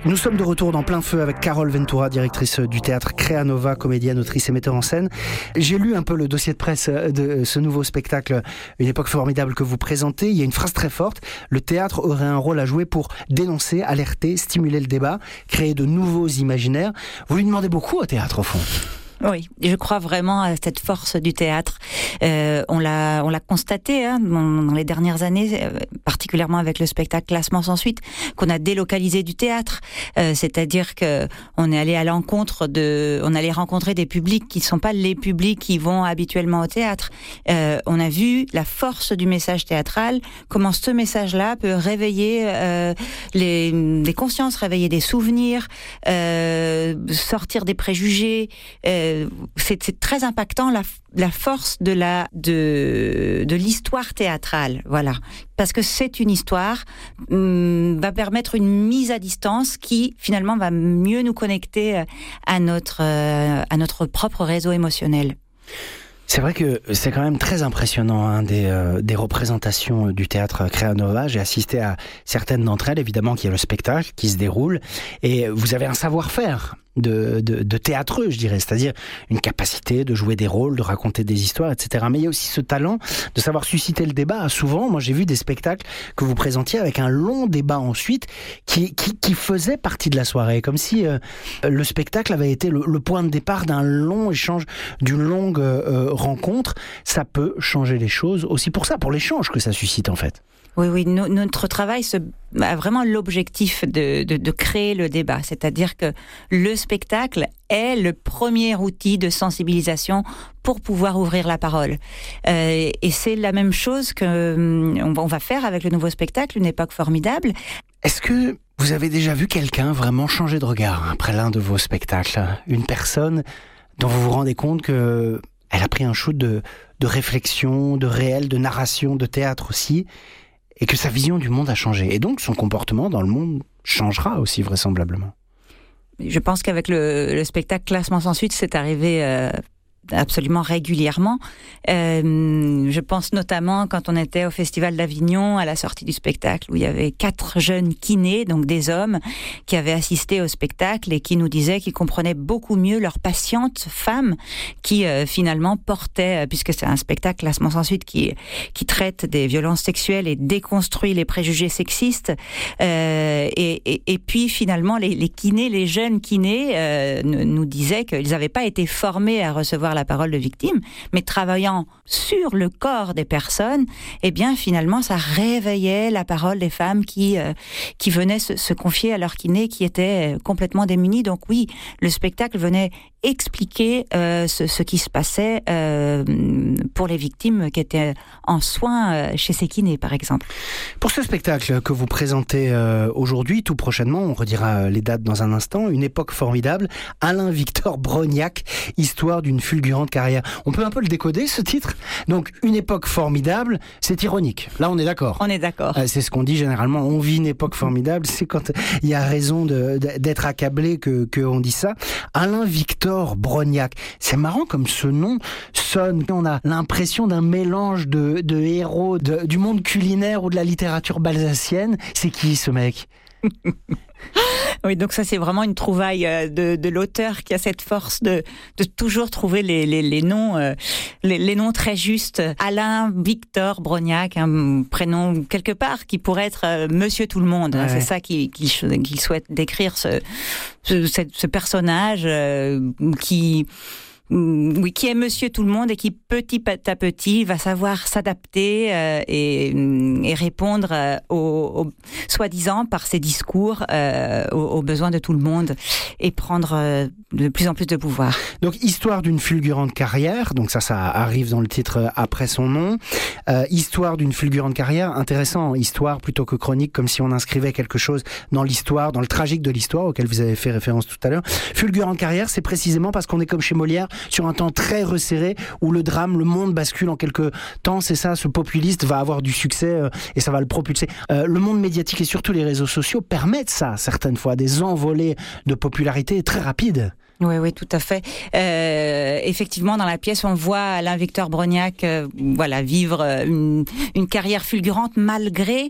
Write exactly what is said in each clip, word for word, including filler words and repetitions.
Nous sommes de retour dans Plein Feu avec Carole Ventura, directrice du théâtre Créanova, comédienne, autrice et metteur en scène. J'ai lu un peu le dossier de presse de ce nouveau spectacle, Une époque formidable, que vous présentez. Il y a une phrase très forte: le théâtre aurait un rôle à jouer pour dénoncer, alerter, stimuler le débat, créer de nouveaux imaginaires. Vous lui demandez beaucoup au théâtre, au fond. Oui, je crois vraiment à cette force du théâtre. Euh, on l'a, on l'a constaté hein, dans les dernières années, particulièrement avec le spectacle Classement sans suite, qu'on a délocalisé du théâtre. Euh, c'est-à-dire que on est allé à l'encontre de, on allait rencontrer des publics qui ne sont pas les publics qui vont habituellement au théâtre. Euh, on a vu la force du message théâtral, comment ce message-là peut réveiller euh, les, les consciences, réveiller des souvenirs, euh, sortir des préjugés. Euh, C'est, c'est très impactant la, la force de la de de l'histoire théâtrale, voilà, parce que c'est une histoire hum, va permettre une mise à distance qui finalement va mieux nous connecter à notre euh, à notre propre réseau émotionnel. C'est vrai que c'est quand même très impressionnant hein, des, euh, des représentations du théâtre Créanova. J'ai assisté à certaines d'entre elles, évidemment, qui est le spectacle qui se déroule, et vous avez un savoir-faire de, de, de théâtreux, je dirais, c'est-à-dire une capacité de jouer des rôles, de raconter des histoires, et cetera. Mais il y a aussi ce talent de savoir susciter le débat. Souvent, moi j'ai vu des spectacles que vous présentiez avec un long débat ensuite qui, qui, qui faisait partie de la soirée, comme si euh, le spectacle avait été le, le point de départ d'un long échange, d'une longue euh, rencontre. Ça peut changer les choses aussi pour ça, pour l'échange que ça suscite en fait. Oui, oui, no, notre travail se, a vraiment l'objectif de, de, de créer le débat. C'est-à-dire que le spectacle est le premier outil de sensibilisation pour pouvoir ouvrir la parole. Euh, et c'est la même chose qu'on on va faire avec le nouveau spectacle, Une époque formidable. Est-ce que vous avez déjà vu quelqu'un vraiment changer de regard après l'un de vos spectacles ? Une personne dont vous vous rendez compte que elle a pris un shoot de, de réflexion, de réel, de narration, de théâtre aussi, et que sa vision du monde a changé. Et donc, son comportement dans le monde changera aussi, vraisemblablement. Je pense qu'avec le, le spectacle Classement sans suite, c'est arrivé euh, absolument régulièrement. Euh, je pense notamment quand on était au Festival d'Avignon, à la sortie du spectacle, où il y avait quatre jeunes kinés, donc des hommes, qui avaient assisté au spectacle et qui nous disaient qu'ils comprenaient beaucoup mieux leurs patientes femmes qui euh, finalement portaient, puisque c'est un spectacle Classement sans suite qui, qui traite des violences sexuelles et déconstruit les préjugés sexistes. Euh, et, et, et puis finalement, les, les kinés, les jeunes kinés euh, nous disaient qu'ils n'avaient pas été formés à recevoir la parole de victime, mais travaillant sur le corps des personnes, eh bien finalement ça réveillait la parole des femmes qui euh, qui venaient se, se confier à leur kiné, qui étaient complètement démunies. Donc oui, le spectacle venait expliquer euh, ce, ce qui se passait euh, pour les victimes qui étaient en soins euh, chez ces kinés, par exemple. Pour ce spectacle que vous présentez euh, aujourd'hui, tout prochainement, on redira les dates dans un instant, Une époque formidable, Alain-Victor Brognac, histoire d'une fulgurante carrière. On peut un peu le décoder, ce titre ? Donc, Une époque formidable, c'est ironique. Là, on est d'accord. On est d'accord. Euh, c'est ce qu'on dit généralement. On vit une époque formidable. C'est quand il y a raison de, de, d'être accablé que, que on dit ça. Alain-Victor Brognac. C'est marrant comme ce nom sonne. On a l'impression d'un mélange de, de héros de, du monde culinaire ou de la littérature balsacienne. C'est qui, ce mec ? Oui, donc ça c'est vraiment une trouvaille de, de l'auteur qui a cette force de, de toujours trouver les, les, les noms euh, les, les noms très justes. Alain Victor Brognac, un prénom quelque part qui pourrait être euh, Monsieur Tout le Monde. Ouais. C'est ça qu'il, qu'il, qu'il souhaite décrire, ce, ce, ce personnage euh, qui... Oui, qui est Monsieur Tout le Monde et qui petit à petit va savoir s'adapter euh, et, et répondre euh, aux, aux, soi-disant par ses discours euh, aux, aux besoins de tout le monde et prendre euh, de plus en plus de pouvoir. Donc, histoire d'une fulgurante carrière, donc ça, ça arrive dans le titre après son nom. Euh, histoire d'une fulgurante carrière, intéressant, histoire plutôt que chronique, comme si on inscrivait quelque chose dans l'histoire, dans le tragique de l'histoire auquel vous avez fait référence tout à l'heure. Fulgurante carrière, c'est précisément parce qu'on est comme chez Molière, sur un temps très resserré où le drame, le monde bascule en quelques temps. C'est ça, ce populiste va avoir du succès euh, et ça va le propulser. Euh, le monde médiatique et surtout les réseaux sociaux permettent ça, certaines fois, des envolées de popularité très rapides. Oui, oui, tout à fait. Euh, effectivement, dans la pièce, on voit Alain-Victor Brognac, euh, voilà, vivre une, une carrière fulgurante malgré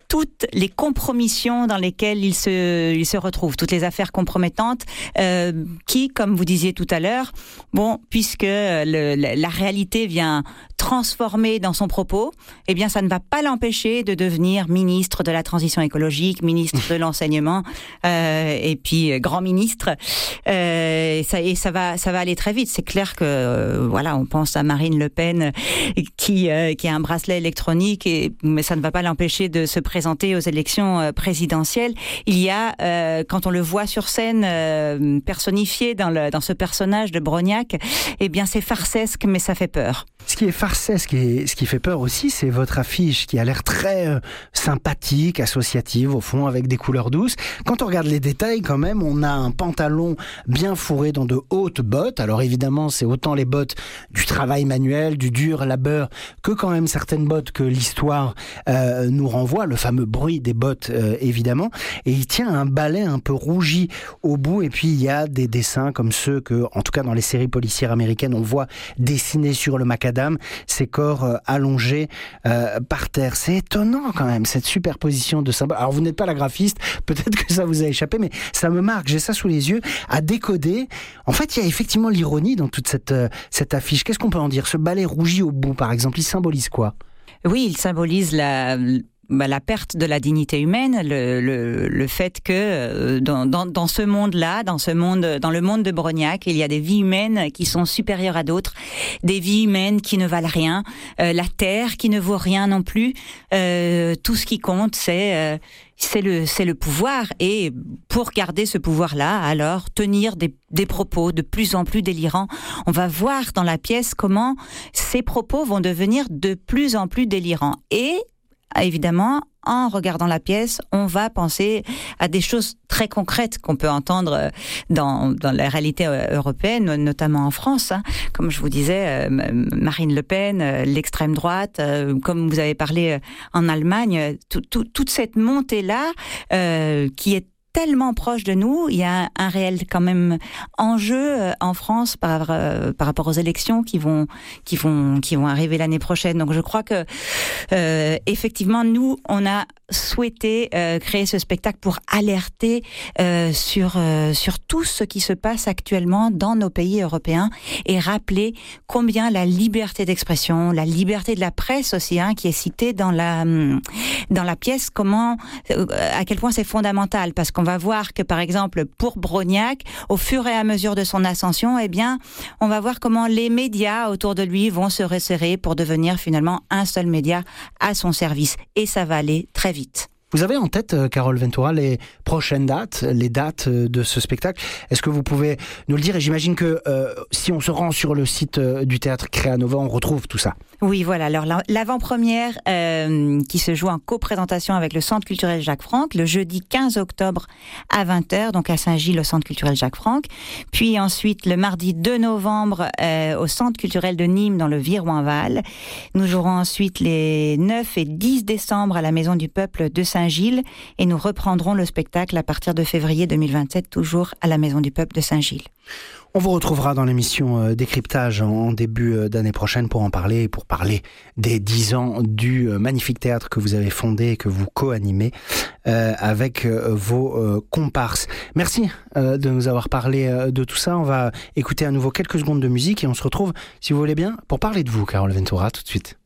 toutes les compromissions dans lesquelles il se, il se retrouve, toutes les affaires compromettantes, euh, qui, comme vous disiez tout à l'heure, bon, puisque le, la, la réalité vient transformer dans son propos, eh bien, ça ne va pas l'empêcher de devenir ministre de la transition écologique, ministre de l'enseignement, euh, et puis euh, grand ministre. Euh, et ça, et ça va, ça va aller très vite. C'est clair que, euh, voilà, on pense à Marine Le Pen qui, euh, qui a un bracelet électronique, et, mais ça ne va pas l'empêcher de se présenter aux élections euh, présidentielles. Il y a, euh, quand on le voit sur scène, euh, personnifié dans, le, dans ce personnage de Brognac, eh bien, c'est farcesque, mais ça fait peur. Ce qui est farcesque et ce qui fait peur aussi, c'est votre affiche qui a l'air très euh, sympathique, associative au fond, avec des couleurs douces. Quand on regarde les détails, quand même, on a un pantalon bien fourré dans de hautes bottes. Alors évidemment, c'est autant les bottes du travail manuel, du dur labeur, que quand même certaines bottes que l'histoire euh, nous renvoie, le fameux bruit des bottes euh, évidemment. Et il tient un balai un peu rougi au bout. Et puis il y a des dessins comme ceux que, en tout cas dans les séries policières américaines, on voit dessinés sur le macadam. Ces corps euh, allongés euh, par terre. C'est étonnant quand même, cette superposition de symboles. Alors vous n'êtes pas la graphiste, peut-être que ça vous a échappé, mais ça me marque, j'ai ça sous les yeux, à décoder. En fait, il y a effectivement l'ironie dans toute cette, euh, cette affiche. Qu'est-ce qu'on peut en dire? Ce balai rougi au bout, par exemple, il symbolise quoi? Oui, il symbolise la... Bah, la perte de la dignité humaine, le, le, le fait que euh, dans, dans, dans ce monde-là, dans ce monde, dans le monde de Brognac, il y a des vies humaines qui sont supérieures à d'autres, des vies humaines qui ne valent rien, euh, la terre qui ne vaut rien non plus. Euh, tout ce qui compte, c'est euh, c'est le c'est le pouvoir, et pour garder ce pouvoir-là, alors tenir des des propos de plus en plus délirants. On va voir dans la pièce comment ces propos vont devenir de plus en plus délirants. Et évidemment, en regardant la pièce, on va penser à des choses très concrètes qu'on peut entendre dans, dans la réalité européenne, notamment en France. Hein. Comme je vous disais, Marine Le Pen, l'extrême droite, comme vous avez parlé en Allemagne, tout, tout, toute cette montée-là euh, qui est tellement proche de nous, il y a un réel quand même enjeu en France par euh, par rapport aux élections qui vont qui vont qui vont arriver l'année prochaine. Donc je crois que euh, effectivement nous on a souhaité euh, créer ce spectacle pour alerter euh, sur euh, sur tout ce qui se passe actuellement dans nos pays européens et rappeler combien la liberté d'expression, la liberté de la presse aussi, hein, qui est citée dans la dans la pièce, comment euh, à quel point c'est fondamental, parce qu'on va voir que, par exemple, pour Brognac, au fur et à mesure de son ascension, eh bien, on va voir comment les médias autour de lui vont se resserrer pour devenir finalement un seul média à son service. Et ça va aller très vite. Vous avez en tête, Carole Ventura, les prochaines dates, les dates de ce spectacle. Est-ce que vous pouvez nous le dire? Et j'imagine que euh, si on se rend sur le site du Théâtre Créanova, on retrouve tout ça. Oui, voilà. Alors l'avant-première euh, qui se joue en coprésentation avec le Centre culturel Jacques Franck, le jeudi quinze octobre à vingt heures, donc à Saint-Gilles au Centre culturel Jacques Franck. Puis ensuite, le mardi deux novembre euh, au Centre culturel de Nîmes dans le Viroinval. Nous jouerons ensuite les neuf et dix décembre à la Maison du Peuple de Saint-Gilles, et nous reprendrons le spectacle à partir de février deux mille vingt-sept, toujours à la Maison du Peuple de Saint-Gilles. On vous retrouvera dans l'émission Décryptage en début d'année prochaine pour en parler, pour parler des dix ans du magnifique théâtre que vous avez fondé et que vous co-animez euh, avec vos euh, comparses. Merci euh, de nous avoir parlé euh, de tout ça. On va écouter à nouveau quelques secondes de musique et on se retrouve, si vous voulez bien, pour parler de vous, Carole Ventura, tout de suite.